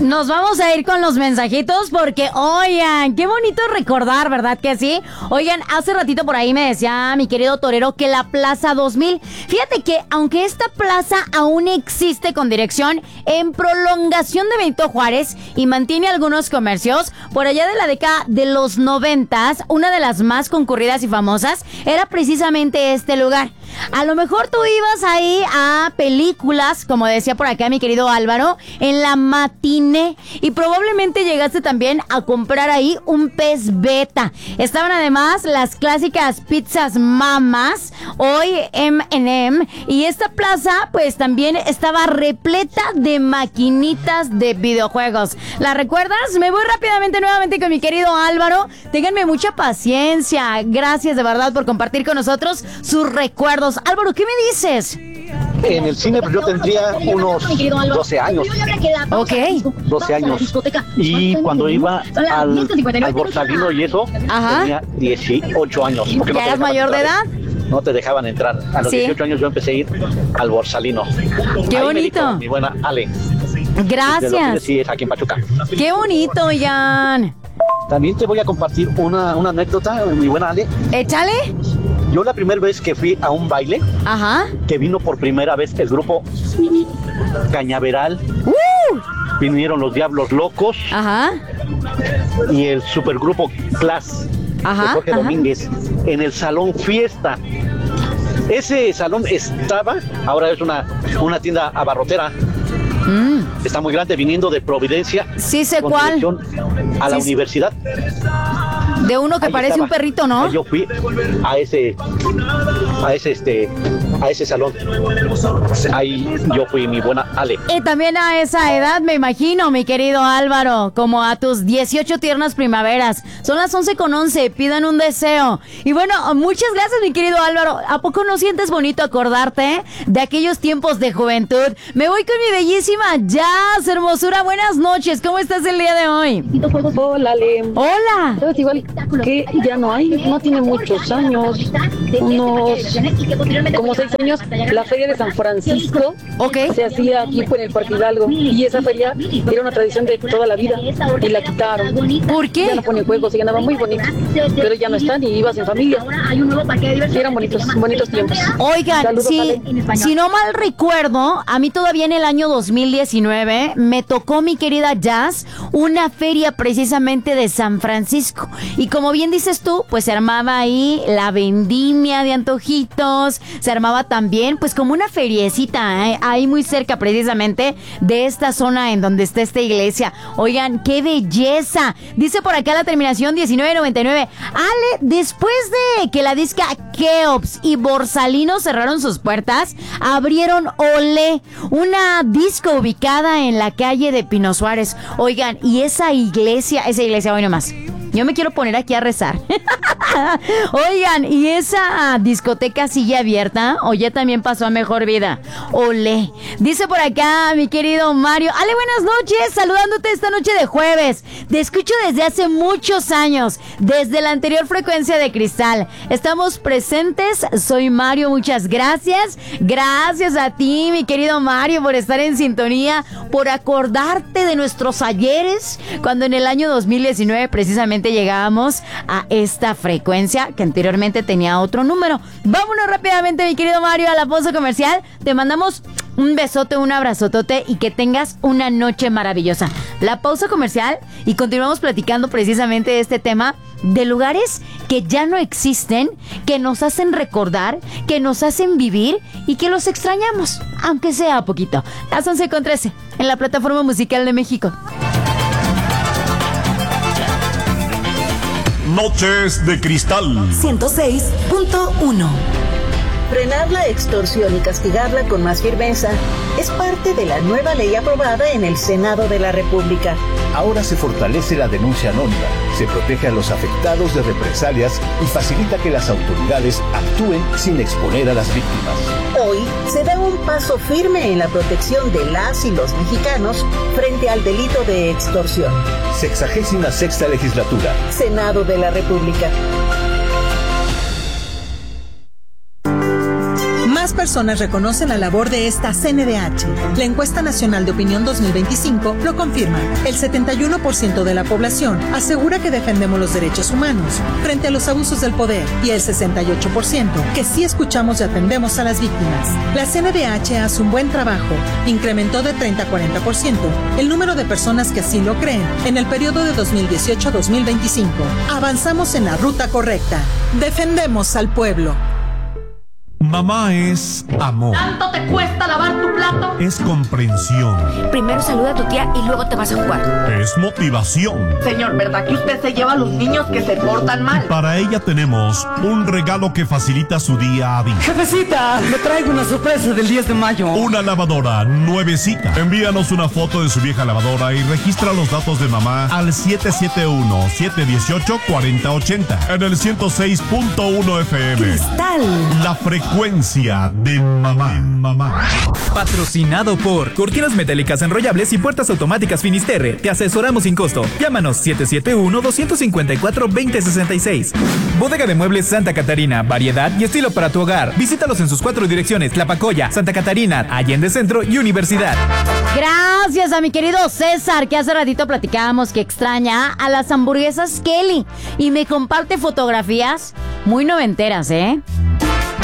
Nos vamos a ir con los mensajitos porque, oigan, qué bonito recordar, ¿verdad que sí? Oigan, hace ratito por ahí me decía mi querido torero que la Plaza 2000, fíjate que aunque esta plaza aún existe con dirección en prolongación de Benito Juárez y mantiene algunos comercios, por allá de la década de los 90, una de las más concurridas y famosas era precisamente este lugar. A lo mejor tú ibas ahí a películas, como decía por acá mi querido Álvaro, en la matiné, y probablemente llegaste también a comprar ahí un pez beta. Estaban además las clásicas pizzas mamas, hoy M&M, y esta plaza pues también estaba repleta de maquinitas de videojuegos. ¿La recuerdas? Me voy rápidamente nuevamente con mi querido Álvaro. Ténganme mucha paciencia. Gracias de verdad por compartir con nosotros sus recuerdos. Álvaro, ¿qué me dices? En el cine pues yo tendría unos 12 años. Ok. 12 años. Y cuando iba al Borsalino y eso, ajá, tenía 18 años. ¿Ya eras mayor de edad? No te dejaban entrar. A los 18 años yo empecé a ir al Borsalino. Qué ahí bonito. Me dijo mi buena Ale. Gracias. Sí, es aquí en Pachuca. Qué bonito, Ian. También te voy a compartir una anécdota, mi buena Ale. Échale. Yo la primera vez que fui a un baile, ajá, que vino por primera vez el grupo Cañaveral, vinieron los Diablos Locos, ajá, y el supergrupo Class, ajá, de Jorge ajá, Domínguez, en el Salón Fiesta. Ese salón estaba, ahora es una tienda abarrotera. Está muy grande, viniendo de Providencia. Sí sé cuál. A la universidad. De uno que ahí parece estaba. Un perrito, ¿no? Yo fui a ese salón. Ahí yo fui, mi buena Ale. Y también a esa edad, me imagino, mi querido Álvaro, como a tus 18 tiernas primaveras. Son las 11:11, pidan un deseo. Y bueno, muchas gracias, mi querido Álvaro. ¿A poco no sientes bonito acordarte de aquellos tiempos de juventud? Me voy con mi bellísima Jazz, hermosura. Buenas noches, ¿cómo estás el día de hoy? Hola, Ale. Hola. ¿Sabes? Igual que ya no hay, no tiene muchos años, unos como 6 años, la feria de San Francisco se hacía aquí en el Parque Hidalgo, y esa feria era una tradición de toda la vida y la quitaron. ¿Por qué? Ya no ponen juegos y ganaba muy bonito, pero ya no están y ibas en familia. Y eran bonitos tiempos. Oigan, saludos, si no mal recuerdo, a mí todavía en el año 2019 me tocó, mi querida Jazz, una feria precisamente de San Francisco. Y como bien dices tú, pues se armaba ahí la vendimia de antojitos, se armaba también pues como una feriecita, ahí muy cerca precisamente de esta zona en donde está esta iglesia. Oigan, qué belleza. Dice por acá la terminación 1999. Ale, después de que la disca Keops y Borsalino cerraron sus puertas, abrieron Olé, una disco ubicada en la calle de Pino Suárez. Oigan, y esa iglesia, hoy nomás. Yo me quiero poner aquí a rezar. Oigan, ¿y esa discoteca sigue abierta o ya también pasó a mejor vida? Olé. Dice por acá mi querido Mario. Ale, buenas noches, saludándote esta noche de jueves. Te escucho desde hace muchos años, desde la anterior frecuencia de Cristal. Estamos presentes, soy Mario, muchas gracias. Gracias a ti, mi querido Mario, por estar en sintonía, por acordarte de nuestros ayeres, cuando en el año 2019 precisamente llegábamos a esta frecuencia que anteriormente tenía otro número. Vámonos rápidamente, mi querido Mario, a la pausa comercial. Te mandamos un besote, un abrazotote y que tengas una noche maravillosa. La pausa comercial y continuamos platicando precisamente de este tema de lugares que ya no existen, que nos hacen recordar, que nos hacen vivir y que los extrañamos, aunque sea poquito. Las 11:13 en la plataforma musical de México. Noches de Cristal 106.1. Frenar la extorsión y castigarla con más firmeza es parte de la nueva ley aprobada en el Senado de la República. Ahora se fortalece la denuncia anónima, se protege a los afectados de represalias y facilita que las autoridades actúen sin exponer a las víctimas. Hoy se da un paso firme en la protección de las y los mexicanos frente al delito de extorsión. 66ª legislatura. Senado de la República. Más personas reconocen la labor de esta CNDH. La encuesta nacional de opinión 2025 lo confirma. El 71% de la población asegura que defendemos los derechos humanos frente a los abusos del poder y el 68% que sí escuchamos y atendemos a las víctimas. La CNDH hace un buen trabajo. Incrementó de 30 a 40% el número de personas que así lo creen en el periodo de 2018 a 2025. Avanzamos en la ruta correcta. Defendemos al pueblo. Mamá es amor. ¿Tanto te cuesta lavar tu plato? Es comprensión. Primero saluda a tu tía y luego te vas a jugar. Es motivación. Señor, ¿verdad que usted se lleva a los niños que se portan mal? Para ella tenemos un regalo que facilita su día a día. Jefecita, me traigo una sorpresa del 10 de mayo. Una lavadora nuevecita. Envíanos una foto de su vieja lavadora y registra los datos de mamá al 771-718-4080 en el 106.1 FM. Cristal. La frecuencia de mamá. Patrocinado por Cortinas Metálicas Enrollables y Puertas Automáticas Finisterre. Te asesoramos sin costo. Llámanos 771-254-2066. Bodega de Muebles Santa Catarina. Variedad y estilo para tu hogar. Visítalos en sus 4 direcciones: La Pacoya, Santa Catarina, Allende Centro y Universidad. Gracias a mi querido César, que hace ratito platicábamos que extraña a las hamburguesas Kelly y me comparte fotografías muy noventeras, ¿eh?